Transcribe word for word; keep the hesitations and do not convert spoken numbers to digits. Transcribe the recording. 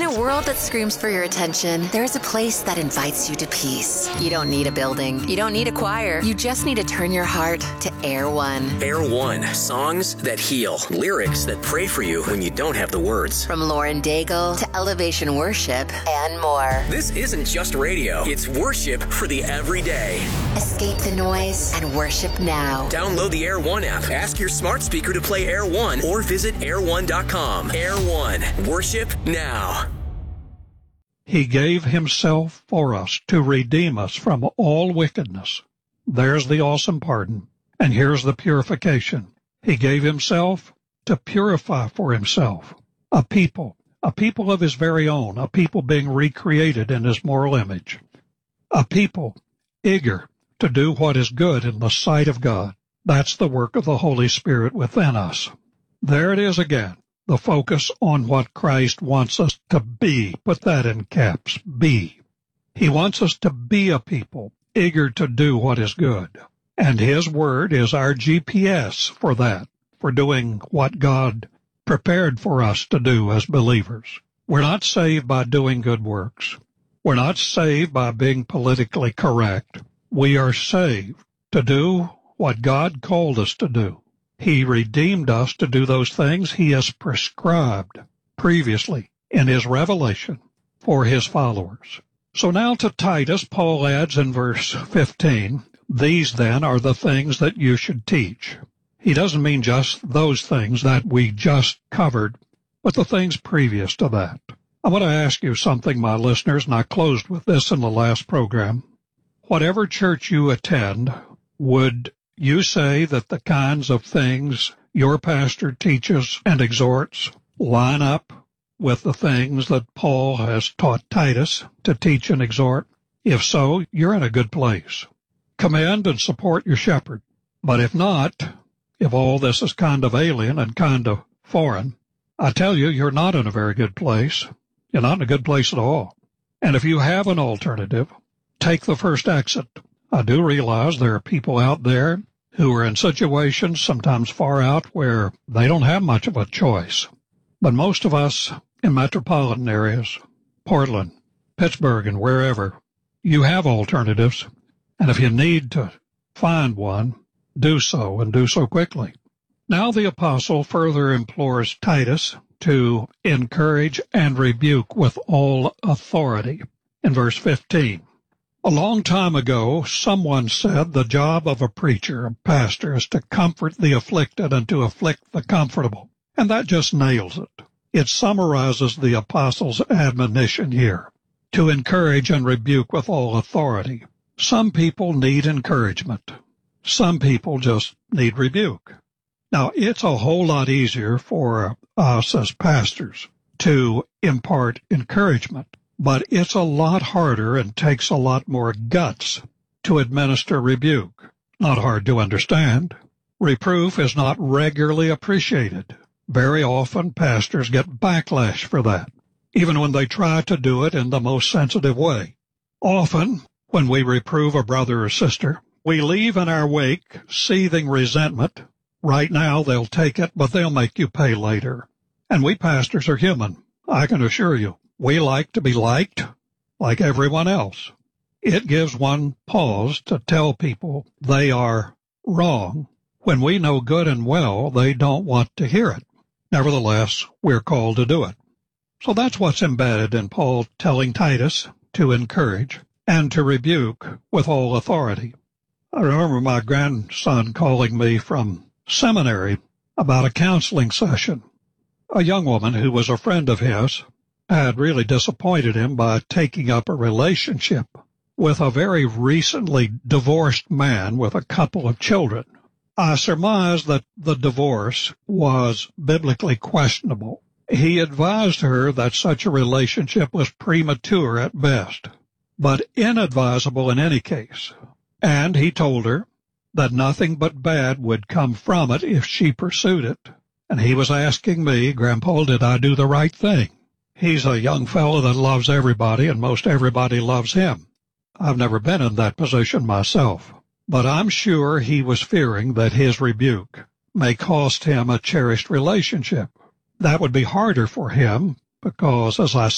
a world that screams for your attention, there's a place that invites you to peace. You don't need a building. You don't need a choir. You just need to turn your heart to Air One. Air One. Songs that heal. Lyrics that pray for you when you don't have the words. From Lauren Daigle to Elevation Worship and more. This isn't just radio. It's worship for the everyday. Escape the noise and worship now. Download the Air One app. Ask your smart speaker to play Air One or visit air one dot com. Air One. Worship now. He gave himself for us to redeem us from all wickedness. There's the awesome pardon. And here's the purification. He gave himself to purify for himself a people, a people of his very own, a people being recreated in his moral image, a people eager to do what is good in the sight of God. That's the work of the Holy Spirit within us. There it is again, the focus on what Christ wants us to be. Put that in caps, be. He wants us to be a people eager to do what is good. And his word is our G P S for that, for doing what God prepared for us to do as believers. We're not saved by doing good works. We're not saved by being politically correct. We are saved to do what God called us to do. He redeemed us to do those things he has prescribed previously in his revelation for his followers. So now to Titus, Paul adds in verse fifteen, these then are the things that you should teach. He doesn't mean just those things that we just covered, but the things previous to that. I want to ask you something, my listeners, and I closed with this in the last program. Whatever church you attend, would you say that the kinds of things your pastor teaches and exhorts line up with the things that Paul has taught Titus to teach and exhort? If so, you're in a good place. Commend and support your shepherd. But if not, if all this is kind of alien and kind of foreign, I tell you, you're not in a very good place. You're not in a good place at all. And if you have an alternative, take the first exit. I do realize there are people out there who are in situations sometimes far out where they don't have much of a choice. But most of us in metropolitan areas, Portland, Pittsburgh, and wherever, you have alternatives. And if you need to find one, do so, and do so quickly. Now the apostle further implores Titus to encourage and rebuke with all authority. In verse fifteen, a long time ago, someone said the job of a preacher, a pastor, is to comfort the afflicted and to afflict the comfortable. And that just nails it. It summarizes the apostle's admonition here, to encourage and rebuke with all authority. Some people need encouragement. Some people just need rebuke. Now, it's a whole lot easier for us as pastors to impart encouragement, but it's a lot harder and takes a lot more guts to administer rebuke. Not hard to understand. Reproof is not regularly appreciated. Very often, pastors get backlash for that, even when they try to do it in the most sensitive way. Often, when we reprove a brother or sister, we leave in our wake seething resentment. Right now, they'll take it, but they'll make you pay later. And we pastors are human, I can assure you. We like to be liked like everyone else. It gives one pause to tell people they are wrong when we know good and well they don't want to hear it. Nevertheless, we're called to do it. So that's what's embedded in Paul telling Titus to encourage and to rebuke with all authority. I remember my grandson calling me from seminary about a counseling session. A young woman who was a friend of his had really disappointed him by taking up a relationship with a very recently divorced man with a couple of children. I surmised that the divorce was biblically questionable. He advised her that such a relationship was premature at best, but inadvisable in any case. And he told her that nothing but bad would come from it if she pursued it. And he was asking me, Grandpa, did I do the right thing? He's a young fellow that loves everybody, and most everybody loves him. I've never been in that position myself, but I'm sure he was fearing that his rebuke may cost him a cherished relationship. That would be harder for him because, as I